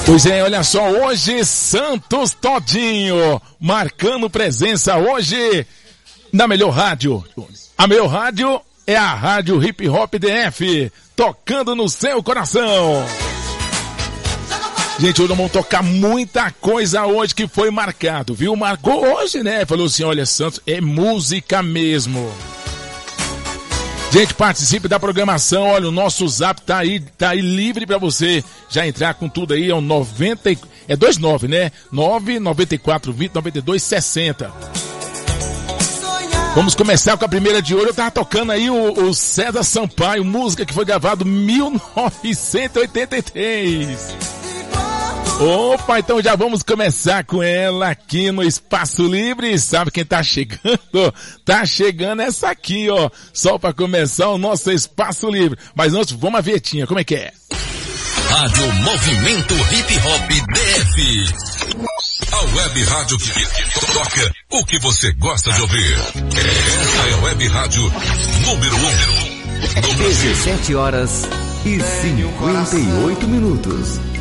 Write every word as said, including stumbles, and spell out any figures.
Pois é, olha só, hoje Santos Todinho marcando presença hoje na melhor rádio. A melhor rádio é a Rádio Hip Hop D F, tocando no seu coração. Gente, hoje nós vamos tocar muita coisa hoje que foi marcado, viu? Marcou hoje, né? Falou assim, olha, Santos, é música mesmo. Gente, participe da programação, olha, o nosso zap tá aí, tá aí livre pra você já entrar com tudo aí, é um noventa, é vinte e nove, né? nove nove quatro vinte noventa e dois sessenta. Vamos começar com a primeira de hoje. Eu tava tocando aí o, o César Sampaio, música que foi gravada em mil novecentos e oitenta e três. Opa, então já vamos começar com ela aqui no Espaço Livre. Sabe quem tá chegando? Tá chegando essa aqui, ó. Só pra começar o nosso Espaço Livre. Mas antes, vamos a vinhetinha, como é que é? Rádio Movimento Hip Hop D F. A web rádio que, que toca o que você gosta de ouvir. Essa é a web rádio número um. dezessete horas e cinquenta e oito minutos.